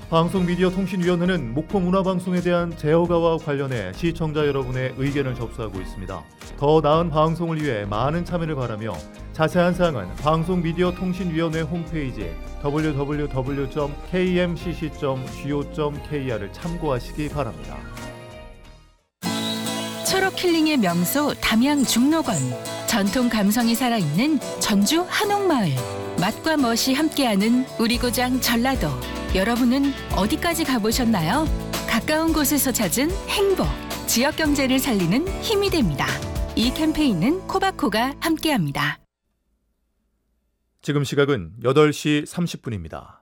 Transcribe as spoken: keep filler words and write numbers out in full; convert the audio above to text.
방송미디어통신위원회는 목포문화방송에 대한 제어가와 관련해 시청자 여러분의 의견을 접수하고 있습니다. 더 나은 방송을 위해 많은 참여를 바라며 자세한 사항은 방송미디어통신위원회 홈페이지 더블유 더블유 더블유 점 케이엠씨씨 점 지오 점 케이알을 참고하시기 바랍니다. 초록 힐링의 명소 담양 중록원, 전통 감성이 살아있는 전주 한옥마을, 맛과 멋이 함께하는 우리 고장 전라도. 여러분은 어디까지 가보셨나요? 가까운 곳에서 찾은 행복, 지역 경제를 살리는 힘이 됩니다. 이 캠페인은 코바코가 함께합니다. 지금 시각은 여덟 시 삼십 분입니다.